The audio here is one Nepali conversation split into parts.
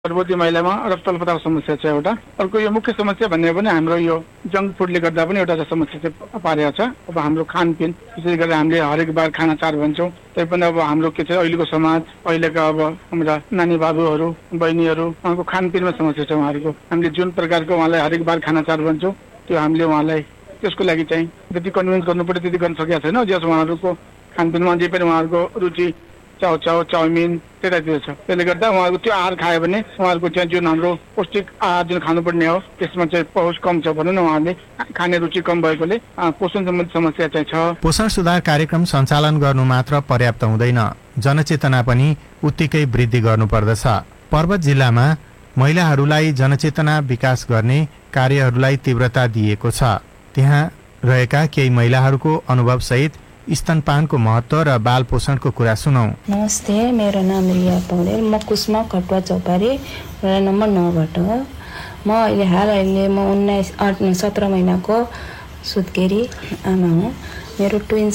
गर्भवती महिलामा रक्तअल्पताको समस्या छ एउटा। अर्को यो मुख्य समस्या भन्ने पनि हाम्रो यो जङ्क फुडले गर्दा पनि एउटा समस्या चाहिँ पारेको छ। अब हाम्रो खानपिन विशेष गरेर हामीले हरेक बार खाना चार भन्छौँ, तैपनि अब हाम्रो के छ अहिलेको समाज, अहिलेका अब हाम्रा नानी बाबुहरू बहिनीहरू उहाँको खानपिनमा समस्या छ। उहाँहरूको हामीले जुन प्रकारको उहाँलाई हरेक बार खाना चार भन्छौँ त्यो हामीले उहाँलाई त्यसको लागि चाहिँ जति कन्भिन्स गर्नु पर्यो त्यति गर्न सकेका छैनौँ। जस उहाँहरूको खानपिनमा जे पनि उहाँहरूको रुचि चाउचाउ चाउमिन त्यतातिर छ। त्यसले गर्दा उहाँहरूको त्यो आहार खायो भने उहाँहरूको चाहिँ जुन हाम्रो पौष्टिक आहार जुन खानुपर्ने हो त्यसमा चाहिँ पहुँच कम छ भनौँ न। उहाँले खाने रुचि कम भएकोले पोषण सम्बन्धी समस्या चाहिँ छ। पोषण सुधार कार्यक्रम सञ्चालन गर्नु मात्र पर्याप्त हुँदैन, जनचेतना पनि उत्तिकै वृद्धि गर्नुपर्दछ। पर्वत जिल्लामा महिलाहरूलाई जनचेतना विकास गर्ने कार्यहरूलाई तीव्रता दिएको छ। त्यहाँ रहेका केही महिलाहरूको अनुभवसहित स्तनपानको महत्व र बाल पोषणको कुरा सुनौ। नमस्ते, मेरो नाम रिया पौडेल, म कुस्मा कटुवा चौपारी वडा नम्बर 9 बाट हो। म अहिले म 17 महिनाको सुत्केरी आमा हुँ। मेरो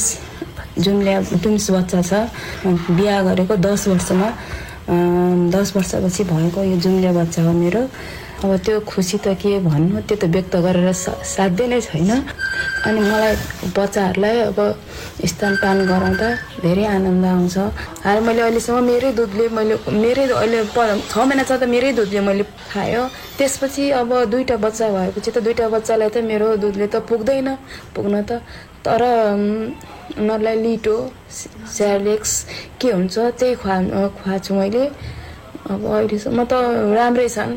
ट्विन्स बच्चा छ। बिहा गरेको 10 वर्षमा 10 वर्षपछि भएको यो जुम्ले बच्चा हो मेरो। अब त्यो खुसी त के भन्नु, त्यो त व्यक्त गरेर साध्य नै छैन। अनि मलाई बच्चाहरूलाई अब स्तनपान गराउँदा धेरै आनन्द आउँछ। हाल मैले अहिलेसम्म मेरै दुधले अहिले 6 महिना छ त मेरै दुधले मैले खायो। त्यसपछि अब 2टा बच्चा भएपछि त 2टा बच्चालाई त मेरो दुधले त पुग्न त। तर उनीहरूलाई लिटो स्यालेक्स के हुन्छ त्यही खुवाछु मैले। अब अहिलेसम्म त राम्रै छन्,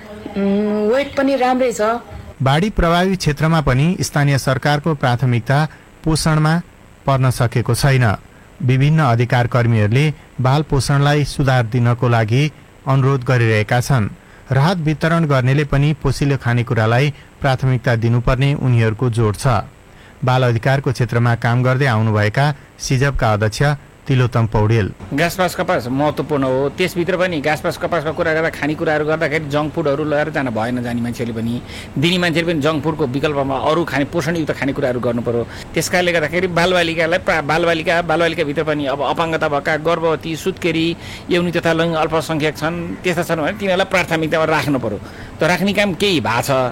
वेट पनि राम्रै छ। बाढी प्रभावित क्षेत्रमा पनि स्थानीय सरकारको प्राथमिकता पोषणमा पर्न सकेको छैन। विभिन्न अधिकार कर्मीहरूले बाल पोषणलाई सुधार दिनको लागि अनुरोध गरिरहेका छन्। राहत वितरण गर्नेले पनि पोषिलो खानेकुरालाई प्राथमिकता दिनुपर्ने उनीहरूको जोड छ। बाल अधिकारको क्षेत्रमा काम गर्दै आउनुभएका सिजपका अध्यक्ष तिलोत्तम पौडेल, घाँसपास कपास महत्त्वपूर्ण हो। त्यसभित्र पनि घाँसपास कपासको कुरा गर्दा खानेकुराहरू गर्दाखेरि जङ्क फुडहरू लिएर जान भएन। जाने मान्छेले पनि दिने मान्छेले पनि जङ्क फुडको विकल्पमा अरू पोषणयुक्त खानेकुराहरू गर्नु पर्यो। त्यसकारणले गर्दाखेरि बालबालिकाभित्र पनि अब अपाङ्गता भएका, गर्भवती, सुत्केरी, यौनी तथा लैङ्गिक अल्पसङ्ख्यक छन्, त्यस्ता छन् भने तिनीहरूलाई प्राथमिकतामा राख्नु पर्यो। त राख्ने काम केही भएको छ।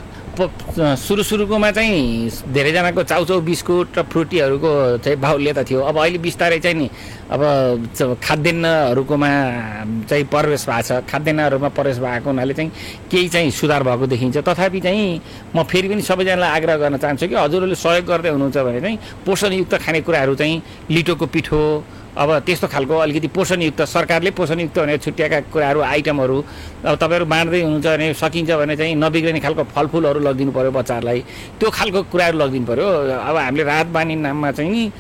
सुरुकोमा चाहिँ धेरैजनाको चाउचाउ बिस्कुट र फ्रुटीहरूको चाहिँ बाहुल्यता थियो। अब अहिले बिस्तारै चाहिँ नि अब खाद्यान्नहरूकोमा चाहिँ प्रवेश भएको छ। खाद्यान्नहरूमा प्रवेश भएको हुनाले चाहिँ केही चाहिँ सुधार भएको देखिन्छ। तथापि चाहिँ म फेरि पनि सबैजनालाई आग्रह गर्न चाहन्छु कि हजुरहरूले सहयोग गर्दै हुनुहुन्छ भने चाहिँ पोषणयुक्त खानेकुराहरू चाहिँ लिटोको पिठो, अब त्यस्तो खालको अलिकति पोषणयुक्त, सरकारले पोषणयुक्त भनेर छुट्याएका कुराहरू आइटमहरू अब तपाईँहरू बाँड्दै हुनुहुन्छ भने सकिन्छ भने चाहिँ नबिग्रिने खालको फलफुलहरू लगिदिनु पऱ्यो बच्चाहरूलाई। त्यो खालको कुराहरू लगिदिनु पऱ्यो। अब हामीले राहत बानी नाममा चाहिँ नि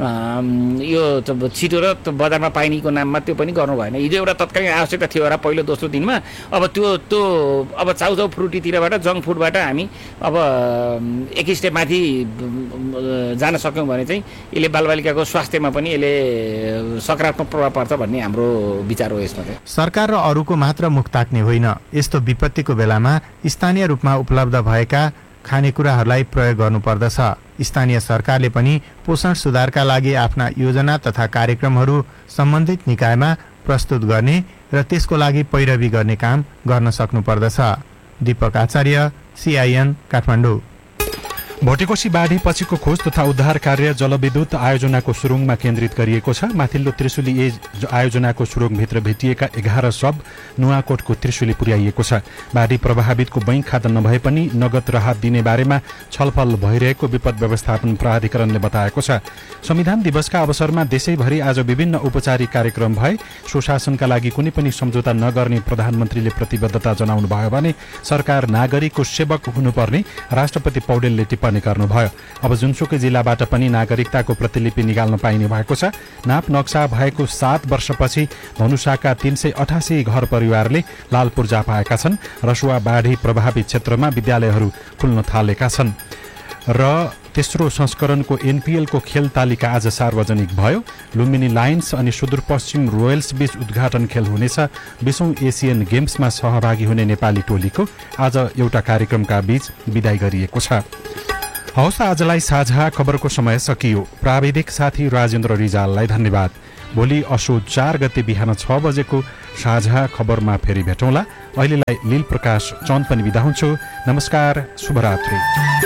यो छिटो र बजारमा पाइनेको नाममा त्यो पनि गर्नु भएन। हिजो एउटा तत्कालीन आवश्यकता थियो र पहिलो दोस्रो दिनमा। अब त्यो अब चाउचाउ फ्रुटीतिरबाट जङ्क फुडबाट हामी अब एक स्टेप माथि जान सक्यौँ भने चाहिँ यसले बालबालिकाको स्वास्थ्यमा पनि यसले सकारात्मक प्रभाव पर्छ भन्ने हाम्रो विचार हो। यसमा चाहिँ सरकार र अरूको मात्र मुख ताक्ने होइन, यस्तो विपत्तिको बेलामा स्थानीय रूपमा उपलब्ध भएका खानेकुराहरूलाई प्रयोग गर्नुपर्दछ। स्थानीय सरकारले पनि पोषण सुधारका लागि आफ्ना योजना तथा कार्यक्रमहरू सम्बन्धित निकायमा प्रस्तुत गर्ने र त्यसको लागि पैरवी गर्ने काम गर्न सक्नुपर्दछ। दीपक आचार्य, CIN, काठमाडौँ। भोटेकोशी बाढी पछिको खोज तथा उद्धार कार्य जलविद्युत आयोजनाको सुरुङमा केन्द्रित गरिएको छ। माथिल्लो त्रिशुली आयोजनाको सुरुङभित्र भेटिएका 11 शव नुवाकोटको त्रिशुली पुर्याइएको छ। बाढी प्रभावितको बैंक खाता नभए पनि नगद राहत दिने बारेमा छलफल भइरहेको विपद व्यवस्थापन प्राधिकरणले बताएको छ। संविधान दिवसका अवसरमा देशैभरि आज विभिन्न औपचारिक कार्यक्रम भए। सुशासनका लागि कुनै पनि सम्झौता नगर्ने प्रधानमन्त्रीले प्रतिबद्धता जनाउनु भयो भने सरकार नागरिकको सेवक हुनुपर्ने राष्ट्रपति पौडेलले टिप्पणी गर्नुभयो। अब जुनसुकै जिल्लाबाट पनि नागरिकताको प्रतिलिपि निकाल्न पाइने भएको छ। नाप नक्सा भएको 7 वर्षपछि धनुषाका 388 घर परिवारले लाल पूर्जा पाएका छन्। रसुवा बाढी प्रभावित क्षेत्रमा विद्यालयहरू खुल्न थालेका छन्। र तेस्रो संस्करणको NPL को खेल तालिका आज सार्वजनिक भयो। लुम्बिनी लायन्स अनि सुदूरपश्चिम रोयल्स बीच उद्घाटन खेल हुनेछ। 20औं एसियन गेम्समा सहभागी हुने नेपाली टोलीको आज एउटा कार्यक्रमका बीच विदाई गरिएको छ। हवस्, आजलाई साझा खबरको समय सकियो। प्राविधिक साथी राजेन्द्र रिजाललाई धन्यवाद। भोलि असोज 4 गते बिहान 6 बजेको साझा खबरमा फेरि भेटौँला। अहिलेलाई लील प्रकाश चन्द पनि बिदा हुन्छु। नमस्कार, शुभरात्रि।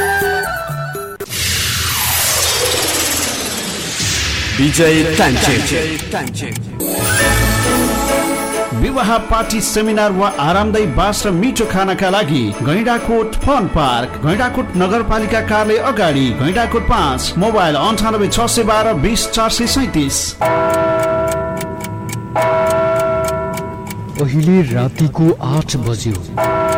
विजय टाइम विवाह पार्टी सेमिनार वा आरामदायी बास र मिठो खानाका लागि गैंडाकोट फन पार्क, गैंडाकोट नगरपालिका कार्यालय अगाडि, गैंडाकोट 5, मोबाइल 98 612 20 437। अहिले रातिको 8 बज्यो।